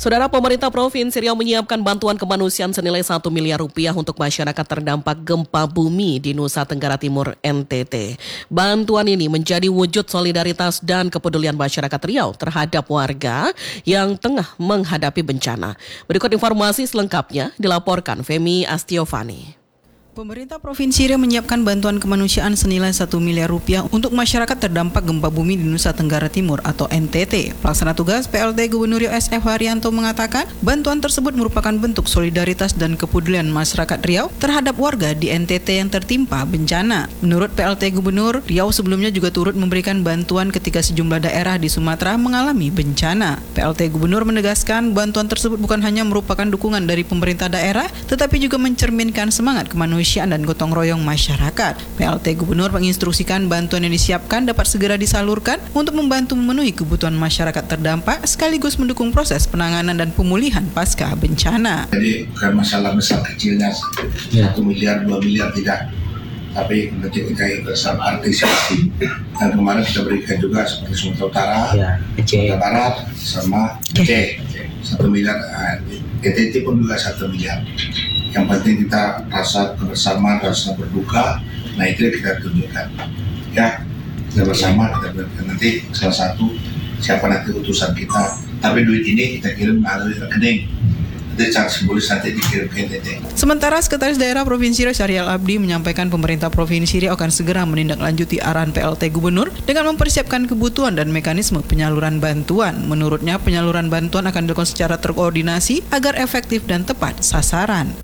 Saudara, pemerintah Provinsi Riau menyiapkan bantuan kemanusiaan senilai 1 miliar rupiah untuk masyarakat terdampak gempa bumi di Nusa Tenggara Timur NTT. Bantuan ini menjadi wujud solidaritas dan kepedulian masyarakat Riau terhadap warga yang tengah menghadapi bencana. Berikut informasi selengkapnya dilaporkan Femi Astiovani. Pemerintah Provinsi Riau menyiapkan bantuan kemanusiaan senilai 1 miliar rupiah untuk masyarakat terdampak gempa bumi di Nusa Tenggara Timur atau NTT. Pelaksana tugas PLT Gubernur Riau SF Haryanto mengatakan bantuan tersebut merupakan bentuk solidaritas dan kepedulian masyarakat Riau terhadap warga di NTT yang tertimpa bencana. Menurut PLT Gubernur, Riau sebelumnya juga turut memberikan bantuan ketika sejumlah daerah di Sumatera mengalami bencana. PLT Gubernur menegaskan bantuan tersebut bukan hanya merupakan dukungan dari pemerintah daerah, tetapi juga mencerminkan semangat kemanusiaan dan gotong royong masyarakat. PLT Gubernur menginstruksikan bantuan yang disiapkan dapat segera disalurkan untuk membantu memenuhi kebutuhan masyarakat terdampak sekaligus mendukung proses penanganan dan pemulihan pasca bencana. Jadi bukan masalah besar kecilnya 1 miliar, 2 miliar tidak. Tapi nanti kita bersama antisipasi. Dan kemarin kita berikan juga seperti Sumatera Utara, Sumatera Barat, sama Aceh. 1 miliar, NTT pun juga 1 miliar. Yang penting kita rasa kebersamaan, rasa berduka, nah itu yang kita tunjukkan. Ya, kita bersama, kita berikan nanti salah satu siapa nanti utusan kita. Tapi duit ini kita kirim melalui rekening. Nanti secara simbolis nanti dikirim ke NTT. Sementara Sekretaris Daerah Provinsi Riau Syahrial Abdi menyampaikan pemerintah Provinsi Riau akan segera menindaklanjuti arahan PLT Gubernur dengan mempersiapkan kebutuhan dan mekanisme penyaluran bantuan. Menurutnya penyaluran bantuan akan dilakukan secara terkoordinasi agar efektif dan tepat sasaran.